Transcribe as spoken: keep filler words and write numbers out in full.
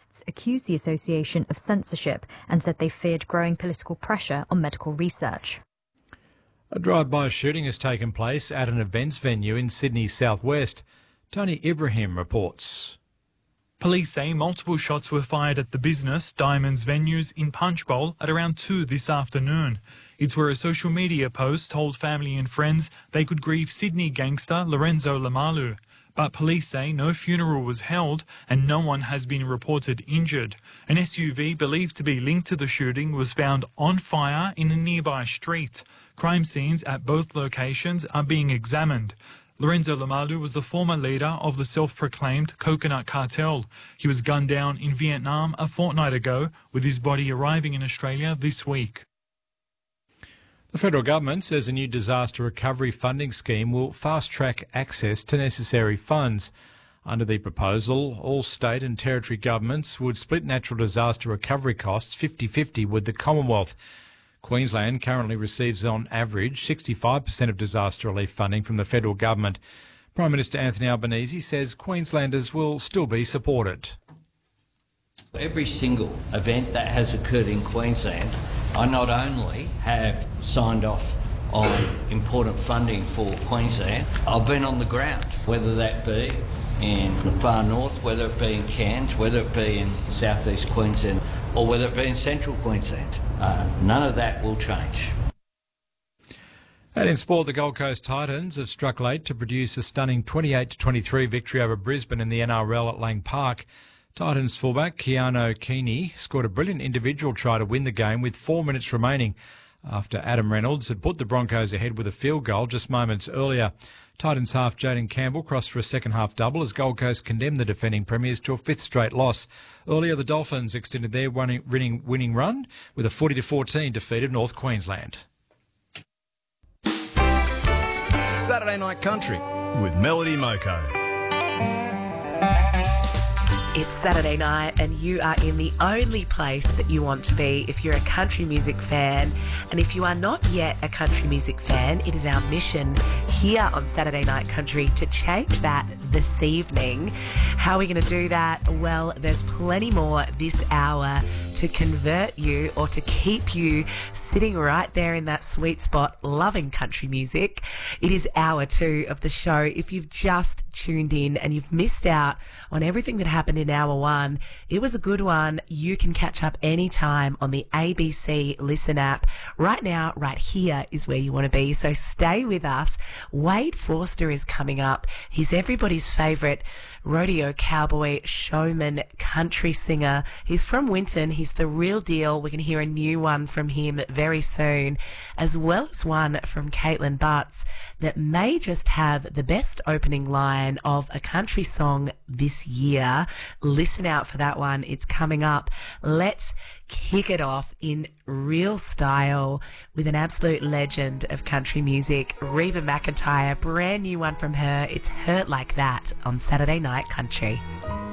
activists accused the association of censorship and said they feared growing political pressure on medical research. A drive-by shooting has taken place at an events venue in Sydney's southwest. Tony Ibrahim reports. Police say multiple shots were fired at the business Diamonds venues in Punchbowl at around two this afternoon. It's where a social media post told family and friends they could grieve Sydney gangster Lorenzo Lamalu. But police say no funeral was held and no one has been reported injured. An S U V believed to be linked to the shooting was found on fire in a nearby street. Crime scenes at both locations are being examined. Lorenzo Lamalu was the former leader of the self-proclaimed Coconut Cartel. He was gunned down in Vietnam a fortnight ago, with his body arriving in Australia this week. The federal government says a new disaster recovery funding scheme will fast-track access to necessary funds. Under the proposal, all state and territory governments would split natural disaster recovery costs fifty-fifty with the Commonwealth. Queensland currently receives on average sixty-five percent of disaster relief funding from the federal government. Prime Minister Anthony Albanese says Queenslanders will still be supported. Every single event that has occurred in Queensland, I not only have signed off on important funding for Queensland, I've been on the ground, whether that be in the far north, whether it be in Cairns, whether it be in southeast Queensland, or whether it be in central Queensland. Uh, none of that will change. And in sport, the Gold Coast Titans have struck late to produce a stunning twenty-eight to twenty-three victory over Brisbane in the N R L at Lang Park. Titans fullback Keano Keeney scored a brilliant individual try to win the game with four minutes remaining after Adam Reynolds had put the Broncos ahead with a field goal just moments earlier. Titans half Jaden Campbell crossed for a second-half double as Gold Coast condemned the defending premiers to a fifth straight loss. Earlier, the Dolphins extended their winning, winning run with a forty to fourteen defeat of North Queensland. Saturday Night Country with Melody Moko. It's Saturday night and you are in the only place that you want to be if you're a country music fan. And if you are not yet a country music fan, it is our mission here on Saturday Night Country to change that this evening. How are we going to do that? Well, there's plenty more this hour to convert you or to keep you sitting right there in that sweet spot loving country music. It is hour two of the show. If you've just tuned in and you've missed out on everything that happened in hour one, it was a good one. You can catch up anytime on the A B C Listen app. Right now, right here is where you want to be. So stay with us. Wade Forster is coming up. He's everybody's favourite rodeo cowboy, showman, country singer. He's from Winton. He's the real deal. We're going to hear a new one from him very soon, as well as one from Caitlin Butts that may just have the best opening line of a country song this year. Listen out for that one. It's coming up. Let's kick it off in real style with an absolute legend of country music, Reba McEntire. Brand new one from her. It's Hurt Like That on Saturday Night Country.